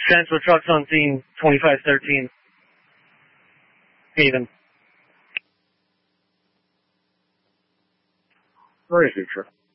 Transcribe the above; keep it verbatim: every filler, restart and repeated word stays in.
Transfer trucks on scene, twenty-five thirteen. Haven. Where is your truck?